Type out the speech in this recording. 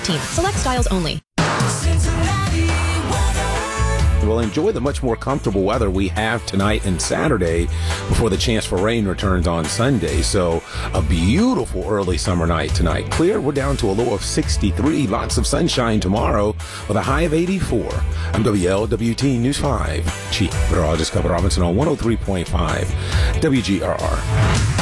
Select styles only. We'll enjoy the much more comfortable weather we have tonight and Saturday before the chance for rain returns on Sunday. So a beautiful early summer night tonight. Clear, we're down to a low of 63. Lots of sunshine tomorrow with a high of 84. I'm WLWT News 5 Chief Meteorologist Kevin Robinson on 103.5 WGRR.